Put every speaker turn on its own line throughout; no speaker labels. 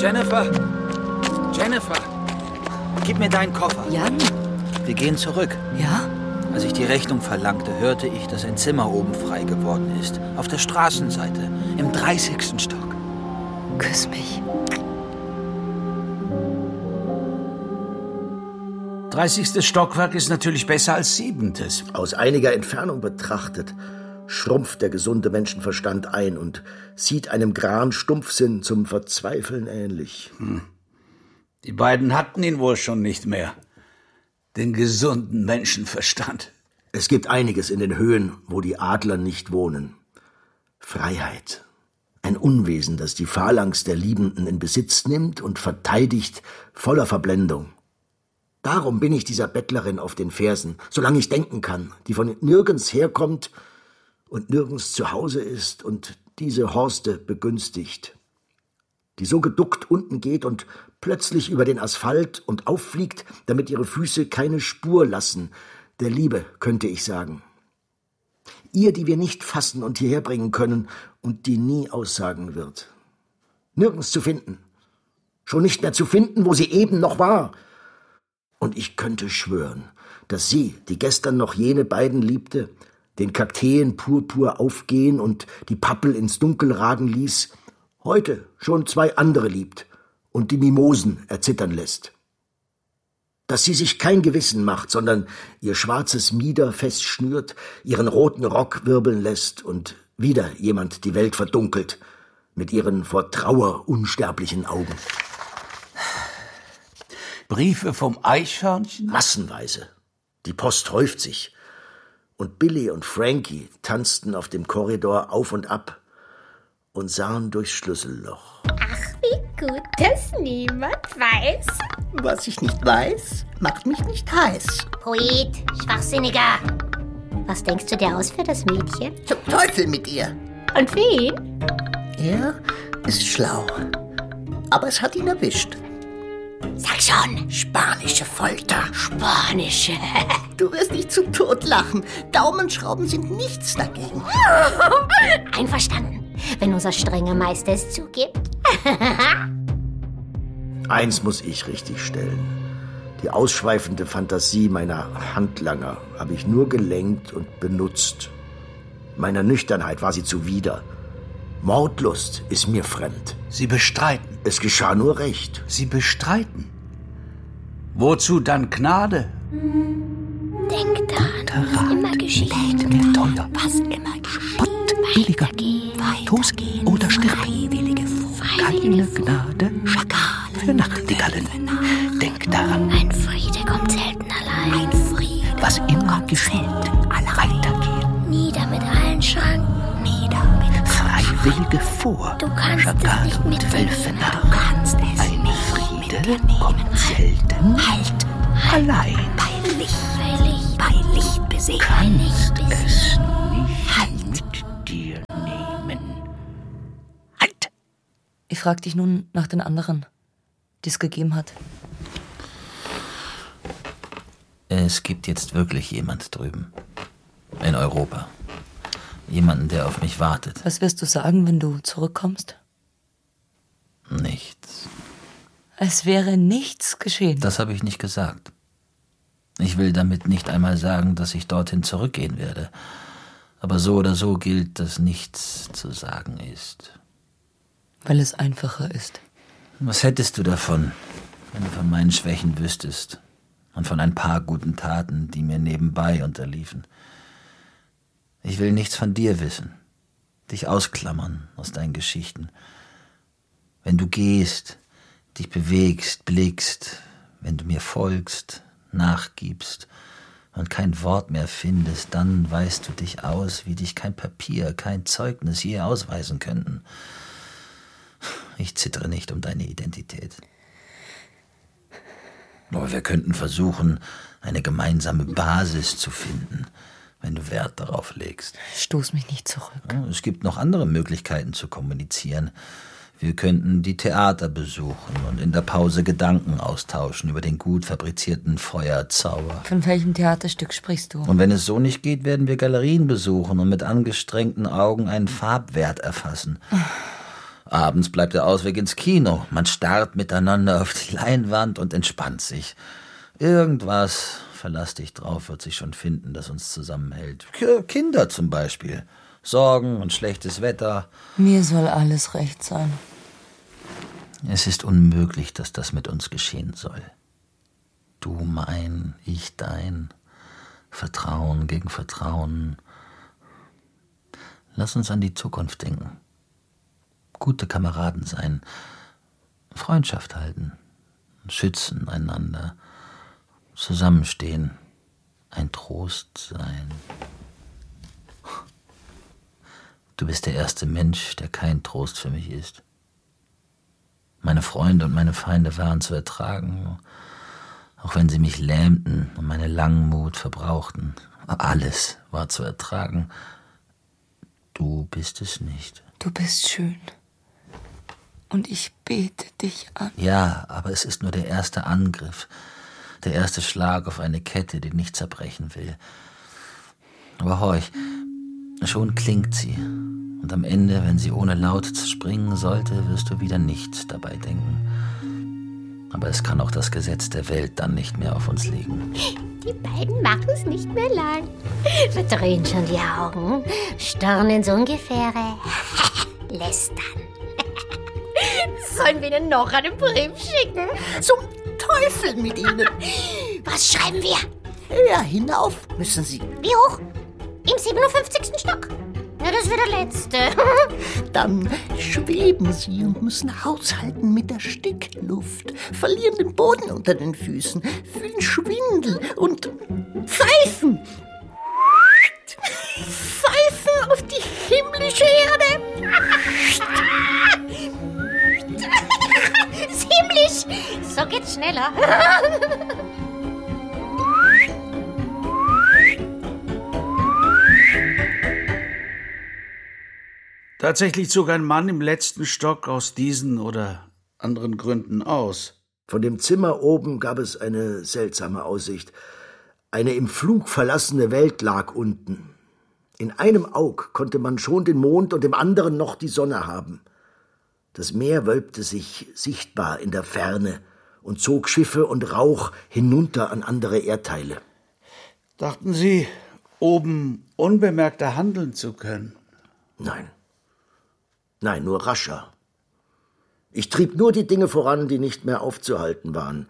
Jennifer! Jennifer! Gib mir deinen Koffer.
Jan?
Wir gehen zurück.
Ja?
Als ich die Rechnung verlangte, hörte ich, dass ein Zimmer oben frei geworden ist. Auf der Straßenseite, im 30. Stock.
Küss mich.
30. Stockwerk ist natürlich besser als 7.
Aus einiger Entfernung betrachtet, schrumpft der gesunde Menschenverstand ein und sieht einem Gran Stumpfsinn zum Verzweifeln ähnlich.
Die beiden hatten ihn wohl schon nicht mehr. Den gesunden Menschenverstand.
Es gibt einiges in den Höhen, wo die Adler nicht wohnen. Freiheit. Ein Unwesen, das die Phalanx der Liebenden in Besitz nimmt und verteidigt voller Verblendung. Darum bin ich dieser Bettlerin auf den Fersen, solange ich denken kann, die von nirgends herkommt und nirgends zu Hause ist und diese Horste begünstigt. Die so geduckt unten geht und plötzlich über den Asphalt und auffliegt, damit ihre Füße keine Spur lassen, der Liebe, könnte ich sagen. Ihr, die wir nicht fassen und hierher bringen können und die nie aussagen wird. Nirgends zu finden. Schon nicht mehr zu finden, wo sie eben noch war. Und ich könnte schwören, dass sie, die gestern noch jene beiden liebte, den Kakteen-Purpur aufgehen und die Pappel ins Dunkel ragen ließ, heute schon 2 andere liebt und die Mimosen erzittern lässt. Dass sie sich kein Gewissen macht, sondern ihr schwarzes Mieder festschnürt, ihren roten Rock wirbeln lässt und wieder jemand die Welt verdunkelt mit ihren vor Trauer unsterblichen Augen.
Briefe vom Eichhörnchen?
Massenweise. Die Post häuft sich. Und Billy und Frankie tanzten auf dem Korridor auf und ab und sahen durchs Schlüsselloch.
Ach, wie gut, dass niemand weiß.
Was ich nicht weiß, macht mich nicht heiß.
Poet, Schwachsinniger. Was denkst du dir aus für das Mädchen?
Zum Teufel mit ihr.
Und wen?
Er ist schlau. Aber es hat ihn erwischt.
Sag schon.
Spanische Folter.
Spanische.
Du wirst dich zu Tod lachen. Daumenschrauben sind nichts dagegen.
Einverstanden, wenn unser strenger Meister es zugibt.
Eins muss ich richtigstellen. Die ausschweifende Fantasie meiner Handlanger habe ich nur gelenkt und benutzt. Meiner Nüchternheit war sie zuwider. Mordlust ist mir fremd.
Sie bestreiten.
Es geschah nur recht.
Sie bestreiten. Wozu dann Gnade?
Denk daran, was immer geschieht.
Teuer.
Was immer geschieht.
Billiger. Toast oder stirb. Keine Gnade für Nachtigallen. Denk daran.
Ein Friede kommt selten allein. Ein Friede.
Was immer geschieht, weitergehen.
Nieder mit allen Schranken.
Freiwillige vor.
Du kannst
Schakal
es nicht
und
mitnehmen.
Wölfe nach.
Du kannst es
Ein
nicht
Friede
mitnehmen.
kommt selten
Halt.
allein.
Bei Licht. Bei Licht besehen.
Kannst es nicht
Halt.
mit dir nehmen. Halt!
Ich frag dich nun nach den anderen, die es gegeben hat.
Es gibt jetzt wirklich jemand drüben. In Europa. Jemanden, der auf mich wartet.
Was wirst du sagen, wenn du zurückkommst?
Nichts.
Es wäre nichts geschehen.
Das habe ich nicht gesagt. Ich will damit nicht einmal sagen, dass ich dorthin zurückgehen werde. Aber so oder so gilt, dass nichts zu sagen ist.
Weil es einfacher ist.
Was hättest du davon, wenn du von meinen Schwächen wüsstest und von ein paar guten Taten, die mir nebenbei unterliefen? Ich will nichts von dir wissen, dich ausklammern aus deinen Geschichten. Wenn du gehst, dich bewegst, blickst, wenn du mir folgst, nachgibst und kein Wort mehr findest, dann weist du dich aus, wie dich kein Papier, kein Zeugnis je ausweisen könnten. Ich zittere nicht um deine Identität. Aber wir könnten versuchen, eine gemeinsame Basis zu finden, wenn du Wert darauf legst.
Stoß mich nicht zurück.
Es gibt noch andere Möglichkeiten zu kommunizieren. Wir könnten die Theater besuchen und in der Pause Gedanken austauschen über den gut fabrizierten Feuerzauber.
Von welchem Theaterstück sprichst du?
Und wenn es so nicht geht, werden wir Galerien besuchen und mit angestrengten Augen einen Farbwert erfassen. Abends bleibt der Ausweg ins Kino. Man starrt miteinander auf die Leinwand und entspannt sich. Irgendwas, verlass dich drauf, wird sich schon finden, das uns zusammenhält. Kinder zum Beispiel. Sorgen und schlechtes Wetter.
Mir soll alles recht sein.
Es ist unmöglich, dass das mit uns geschehen soll. Du mein, ich dein. Vertrauen gegen Vertrauen. Lass uns an die Zukunft denken. Gute Kameraden sein. Freundschaft halten. Schützen einander. Zusammenstehen. Ein Trost sein. Du bist der erste Mensch, der kein Trost für mich ist. Meine Freunde und meine Feinde waren zu ertragen, auch wenn sie mich lähmten und meine Langmut verbrauchten. Alles war zu ertragen. Du bist es nicht.
Du bist schön. Und ich bete dich an.
Ja, aber es ist nur der erste Angriff. Der erste Schlag auf eine Kette, die nicht zerbrechen will. Aber horch, schon klingt sie. Und am Ende, wenn sie ohne Laut springen sollte, wirst du wieder nicht dabei denken. Aber es kann auch das Gesetz der Welt dann nicht mehr auf uns liegen.
Die beiden machen es nicht mehr lang. Verdrehen schon die Augen, starren ins Ungefähre, lästern. Sollen wir denn noch einen Brief schicken?
Zum Teufel mit Ihnen.
Was schreiben wir?
Höher hinauf müssen Sie.
Wie hoch? Im 57. Stock? Ja, das wird der letzte.
Dann schweben Sie und müssen haushalten mit der Stickluft, verlieren den Boden unter den Füßen, fühlen Schwindel und pfeifen. Pfeifen auf die himmlische Erde.
Ist himmlisch. So geht's schneller.
Tatsächlich zog ein Mann im letzten Stock aus diesen oder anderen Gründen aus.
Von dem Zimmer oben gab es eine seltsame Aussicht. Eine im Flug verlassene Welt lag unten. In einem Aug konnte man schon den Mond und im anderen noch die Sonne haben. Das Meer wölbte sich sichtbar in der Ferne und zog Schiffe und Rauch hinunter an andere Erdteile.
Dachten Sie, oben unbemerkter handeln zu können?
Nein, nur rascher. Ich trieb nur die Dinge voran, die nicht mehr aufzuhalten waren.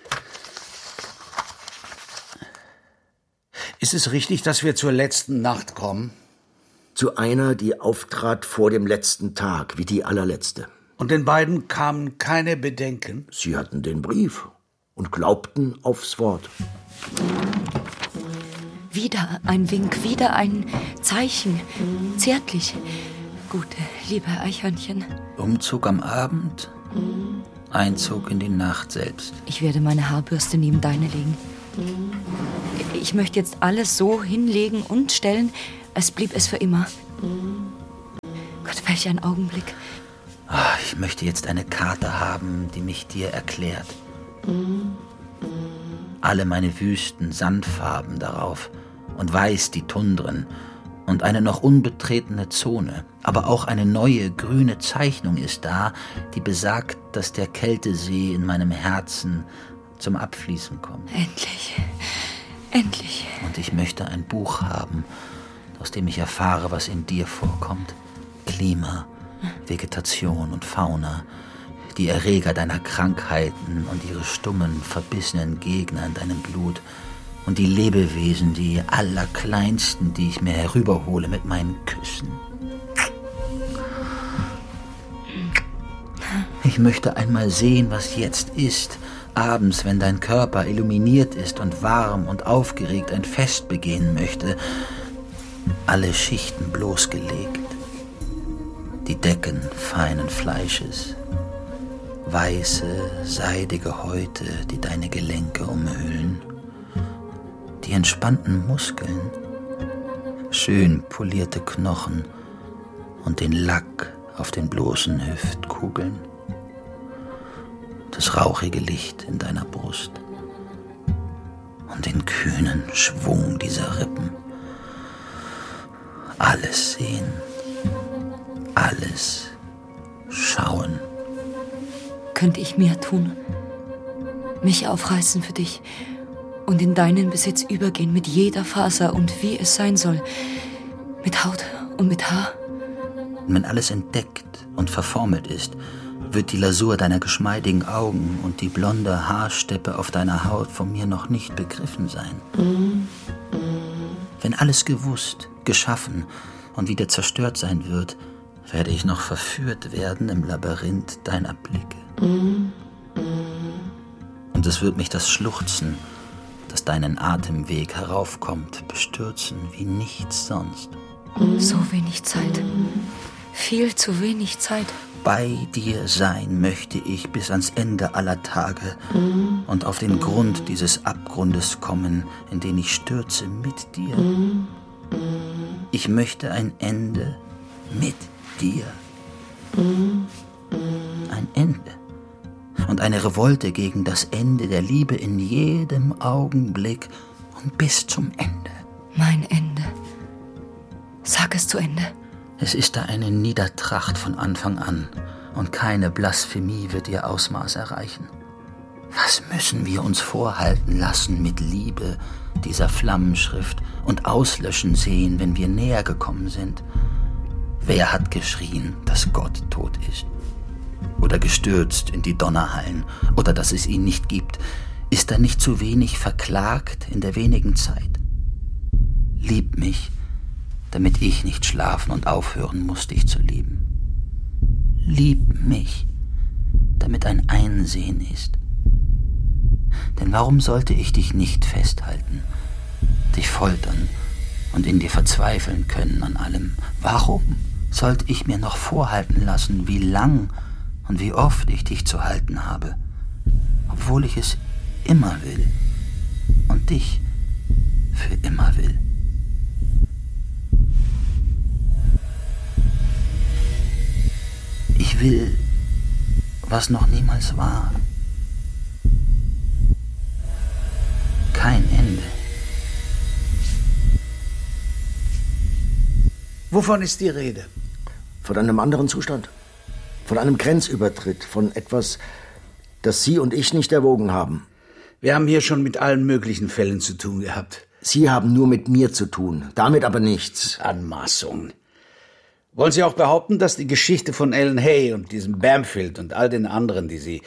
Ist es richtig, dass wir zur letzten Nacht kommen?
Zu einer, die auftrat vor dem letzten Tag, wie die allerletzte.
Und den beiden kamen keine Bedenken?
Sie hatten den Brief und glaubten aufs Wort.
Wieder ein Wink, wieder ein Zeichen. Zärtlich. Gute, liebe Eichhörnchen.
Umzug am Abend, Einzug in die Nacht selbst.
Ich werde meine Haarbürste neben deine legen. Ich möchte jetzt alles so hinlegen und stellen, als blieb es für immer. Gott, welch ein Augenblick.
Ich möchte jetzt eine Karte haben, die mich dir erklärt. Alle meine Wüsten, Sandfarben darauf und weiß die Tundren und eine noch unbetretene Zone. Aber auch eine neue, grüne Zeichnung ist da, die besagt, dass der Kältesee in meinem Herzen zum Abfließen kommt.
Endlich. Endlich.
Und ich möchte ein Buch haben, aus dem ich erfahre, was in dir vorkommt. Klima, Vegetation und Fauna, die Erreger deiner Krankheiten und ihre stummen, verbissenen Gegner in deinem Blut und die Lebewesen, die allerkleinsten, die ich mir herüberhole mit meinen Küssen. Ich möchte einmal sehen, was jetzt ist, abends, wenn dein Körper illuminiert ist und warm und aufgeregt ein Fest begehen möchte. Alle Schichten bloßgelegt, die Decken feinen Fleisches, weiße, seidige Häute, die deine Gelenke umhüllen, die entspannten Muskeln, schön polierte Knochen und den Lack auf den bloßen Hüftkugeln, das rauchige Licht in deiner Brust und den kühnen Schwung dieser Rippen. Alles sehen, alles Schauen.
Könnte ich mehr tun? Mich aufreißen für dich und in deinen Besitz übergehen mit jeder Faser und wie es sein soll. Mit Haut und mit Haar.
Und wenn alles entdeckt und verformelt ist, wird die Lasur deiner geschmeidigen Augen und die blonde Haarsteppe auf deiner Haut von mir noch nicht begriffen sein. Wenn alles gewusst, geschaffen und wieder zerstört sein wird, werde ich noch verführt werden im Labyrinth deiner Blicke. Und es wird mich das Schluchzen, das deinen Atemweg heraufkommt, bestürzen wie nichts sonst.
So wenig Zeit. Viel zu wenig Zeit.
Bei dir sein möchte ich bis ans Ende aller Tage und auf den Grund dieses Abgrundes kommen, in den ich stürze mit dir. Ich möchte ein Ende mit dir. Ein Ende. Und eine Revolte gegen das Ende der Liebe in jedem Augenblick und bis zum Ende.
Mein Ende. Sag es zu Ende.
Es ist da eine Niedertracht von Anfang an und keine Blasphemie wird ihr Ausmaß erreichen. Was müssen wir uns vorhalten lassen mit Liebe, dieser Flammenschrift, und auslöschen sehen, wenn wir näher gekommen sind? Wer hat geschrien, dass Gott tot ist? Oder gestürzt in die Donnerhallen? Oder dass es ihn nicht gibt? Ist er nicht zu wenig verklagt in der wenigen Zeit? Lieb mich, damit ich nicht schlafen und aufhören muss, dich zu lieben. Lieb mich, damit ein Einsehen ist. Denn warum sollte ich dich nicht festhalten, dich foltern und in dir verzweifeln können an allem? Warum sollte ich mir noch vorhalten lassen, wie lang und wie oft ich dich zu halten habe, obwohl ich es immer will und dich für immer will? Ich will, was noch niemals war. Kein Ende.
Wovon ist die Rede?
Von einem anderen Zustand. Von einem Grenzübertritt. Von etwas, das Sie und ich nicht erwogen haben.
Wir haben hier schon mit allen möglichen Fällen zu tun gehabt.
Sie haben nur mit mir zu tun, damit aber nichts.
Anmaßung. Wollen Sie auch behaupten, dass die Geschichte von Ellen Hay und diesem Bamfield und all den anderen, die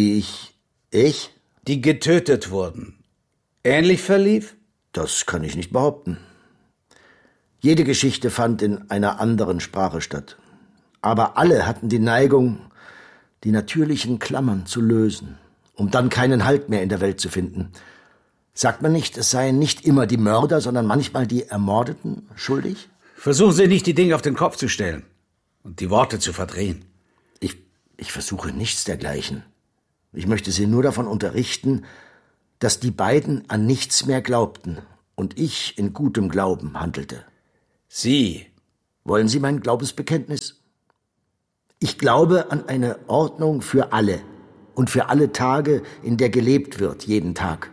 getötet wurden, ähnlich verlief?
Das kann ich nicht behaupten. Jede Geschichte fand in einer anderen Sprache statt. Aber alle hatten die Neigung, die natürlichen Klammern zu lösen, um dann keinen Halt mehr in der Welt zu finden. Sagt man nicht, es seien nicht immer die Mörder, sondern manchmal die Ermordeten schuldig?
Versuchen Sie nicht, die Dinge auf den Kopf zu stellen und die Worte zu verdrehen.
Ich versuche nichts dergleichen. Ich möchte Sie nur davon unterrichten, dass die beiden an nichts mehr glaubten und ich in gutem Glauben handelte.
Sie?
Wollen Sie mein Glaubensbekenntnis? Ich glaube an eine Ordnung für alle und für alle Tage, in der gelebt wird, jeden Tag.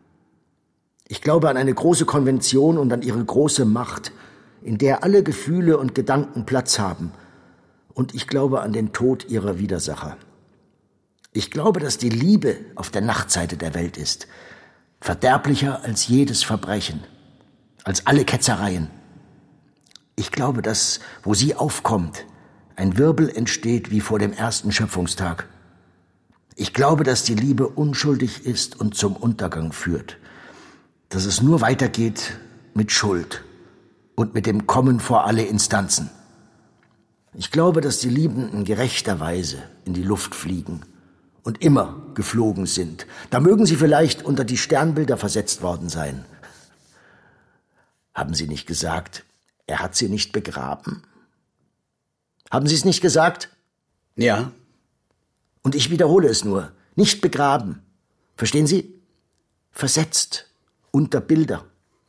Ich glaube an eine große Konvention und an ihre große Macht, in der alle Gefühle und Gedanken Platz haben. Und ich glaube an den Tod ihrer Widersacher. Ich glaube, dass die Liebe auf der Nachtseite der Welt ist, verderblicher als jedes Verbrechen, als alle Ketzereien. Ich glaube, dass, wo sie aufkommt, ein Wirbel entsteht wie vor dem ersten Schöpfungstag. Ich glaube, dass die Liebe unschuldig ist und zum Untergang führt, dass es nur weitergeht mit Schuld und mit dem Kommen vor alle Instanzen. Ich glaube, dass die Liebenden gerechterweise in die Luft fliegen und immer geflogen sind. Da mögen sie vielleicht unter die Sternbilder versetzt worden sein. Haben Sie nicht gesagt, er hat sie nicht begraben? Haben Sie es nicht gesagt?
Ja.
Und ich wiederhole es nur. Nicht begraben. Verstehen Sie? Versetzt unter Bilder.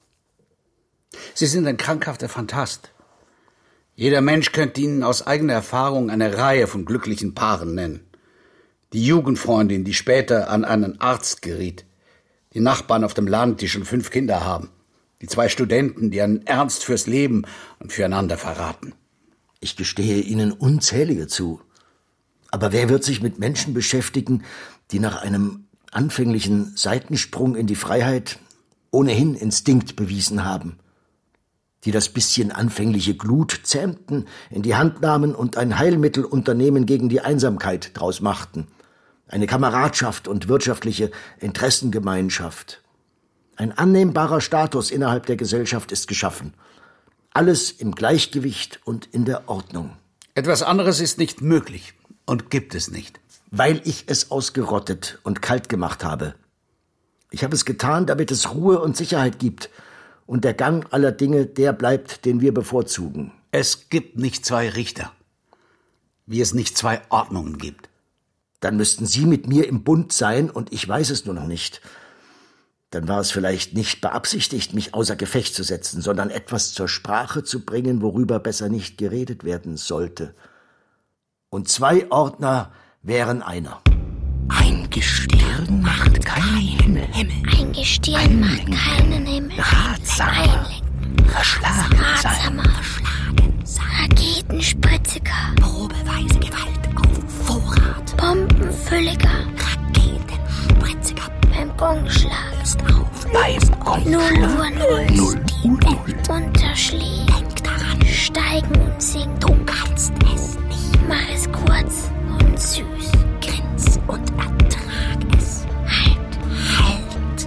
Sie sind ein krankhafter Phantast. Jeder Mensch könnte Ihnen aus eigener Erfahrung eine Reihe von glücklichen Paaren nennen. Die Jugendfreundin, die später an einen Arzt geriet. Die Nachbarn auf dem Land, die schon 5 Kinder haben. Die 2 Studenten, die einen Ernst fürs Leben und füreinander verraten.
Ich gestehe Ihnen unzählige zu. Aber wer wird sich mit Menschen beschäftigen, die nach einem anfänglichen Seitensprung in die Freiheit ohnehin Instinkt bewiesen haben? Die das bisschen anfängliche Glut zähmten, in die Hand nahmen und ein Heilmittelunternehmen gegen die Einsamkeit draus machten. Eine Kameradschaft und wirtschaftliche Interessengemeinschaft. Ein annehmbarer Status innerhalb der Gesellschaft ist geschaffen. Alles im Gleichgewicht und in der Ordnung.
Etwas anderes ist nicht möglich und gibt es nicht.
Weil ich es ausgerottet und kalt gemacht habe. Ich habe es getan, damit es Ruhe und Sicherheit gibt und der Gang aller Dinge der bleibt, den wir bevorzugen.
Es gibt nicht zwei Richter, wie es nicht zwei Ordnungen gibt.
Dann müssten Sie mit mir im Bund sein und ich weiß es nur noch nicht. Dann war es vielleicht nicht beabsichtigt, mich außer Gefecht zu setzen, sondern etwas zur Sprache zu bringen, worüber besser nicht geredet werden sollte. Und 2 Ordner wären einer.
Ein Gestirn macht keinen Himmel.
Ein Gestirn macht keinen Himmel.
Ratsamer, verschlagen sein.
Raketenspritziger.
Probeweise Gewalt auf Vorrat.
Bombenfülliger.
Raketenspritziger.
Beim Gongschlag.
Ist auf beim Gongschlag.
0 Uhr. Unterschlägt.
Denk daran.
Steigen und sinken.
Du kannst es nicht.
Mach es kurz und süß.
Grins und ertrag es. Halt.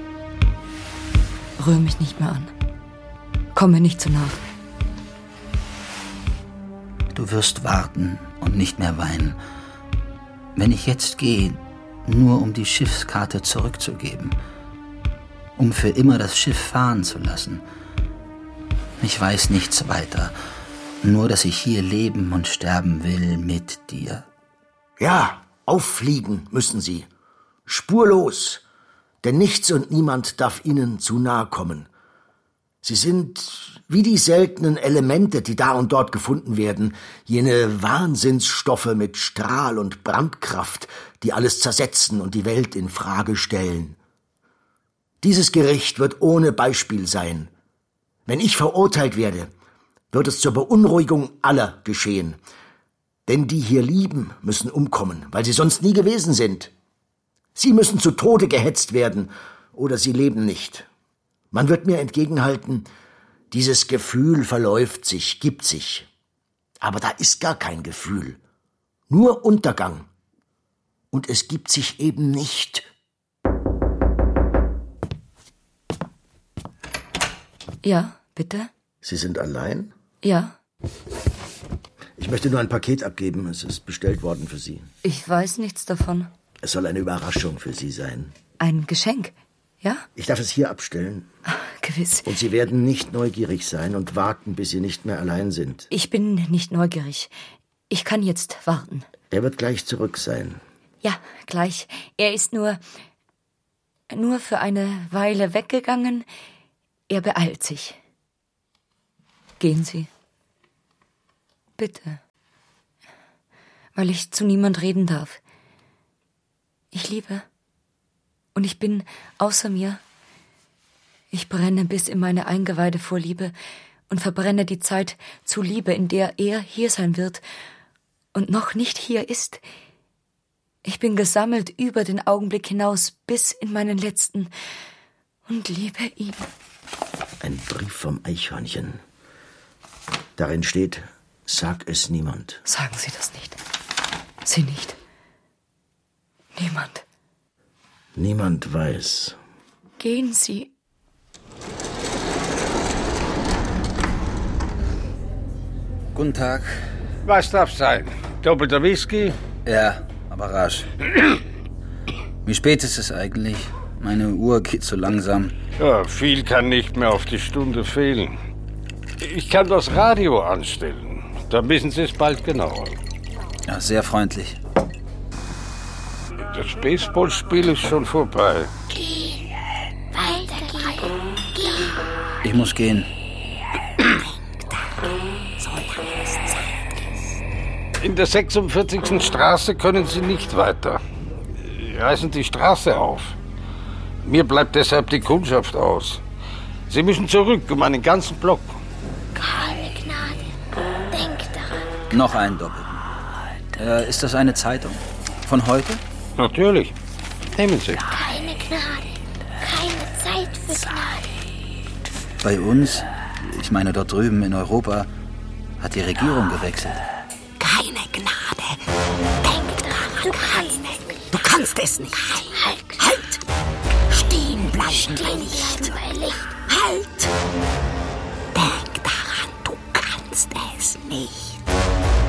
Rühr mich nicht mehr an. Komm mir nicht zu nah.
Du wirst warten und nicht mehr weinen. Wenn ich jetzt gehe, nur um die Schiffskarte zurückzugeben, um für immer das Schiff fahren zu lassen. Ich weiß nichts weiter, nur dass ich hier leben und sterben will mit dir.
Ja, auffliegen müssen Sie. Spurlos. Denn nichts und niemand darf Ihnen zu nahe kommen. Sie sind wie die seltenen Elemente, die da und dort gefunden werden, jene Wahnsinnsstoffe mit Strahl- und Brandkraft, die alles zersetzen und die Welt in Frage stellen. Dieses Gericht wird ohne Beispiel sein. Wenn ich verurteilt werde, wird es zur Beunruhigung aller geschehen. Denn die hier lieben, müssen umkommen, weil sie sonst nie gewesen sind. Sie müssen zu Tode gehetzt werden, oder sie leben nicht. Man wird mir entgegenhalten, dieses Gefühl verläuft sich, gibt sich. Aber da ist gar kein Gefühl, nur Untergang. Und es gibt sich eben nicht.
Ja, bitte?
Sie sind allein?
Ja.
Ich möchte nur ein Paket abgeben. Es ist bestellt worden für Sie.
Ich weiß nichts davon.
Es soll eine Überraschung für Sie sein.
Ein Geschenk, ja?
Ich darf es hier abstellen.
Gewiss.
Und Sie werden nicht neugierig sein und warten, bis Sie nicht mehr allein sind.
Ich bin nicht neugierig. Ich kann jetzt warten.
Er wird gleich zurück sein.
Ja, gleich. Er ist nur für eine Weile weggegangen. Er beeilt sich. Gehen Sie. Bitte. Weil ich zu niemand reden darf. Ich liebe. Und ich bin außer mir. Ich brenne bis in meine Eingeweide vor Liebe und verbrenne die Zeit zu Liebe, in der er hier sein wird und noch nicht hier ist. Ich bin gesammelt über den Augenblick hinaus bis in meinen letzten und liebe ihn.
Ein Brief vom Eichhörnchen. Darin steht, sag es niemand.
Sagen Sie das nicht. Sie nicht. Niemand.
Niemand weiß.
Gehen Sie.
Guten Tag.
Was darf's sein? Doppelter Whisky?
Ja, aber rasch. Wie spät ist es eigentlich? Meine Uhr geht so langsam.
Ja, viel kann nicht mehr auf die Stunde fehlen. Ich kann das Radio anstellen. Dann wissen Sie es bald genauer.
Ja, sehr freundlich.
Das Baseballspiel ist schon vorbei.
Gehen. Weitergehen. Gehen.
Ich muss gehen.
In der 46. Straße können Sie nicht weiter. Reißen die Straße auf. Mir bleibt deshalb die Kundschaft aus. Sie müssen zurück um einen ganzen Block.
Keine Gnade. Denk daran.
Noch einen doppelten. Ist das eine Zeitung? Von heute?
Natürlich. Nehmen Sie.
Keine Gnade. Keine Zeit für Gnade.
Bei uns, ich meine dort drüben in Europa, hat die Regierung gewechselt.
Keine Gnade. Denk daran, du kannst es nicht.
Du kannst es nicht.
Halt